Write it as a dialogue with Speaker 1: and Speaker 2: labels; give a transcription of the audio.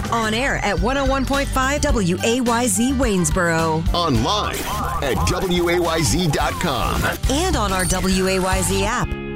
Speaker 1: On air at 101.5 WAYZ Waynesboro.
Speaker 2: Online at WAYZ.com.
Speaker 1: And on our WAYZ app.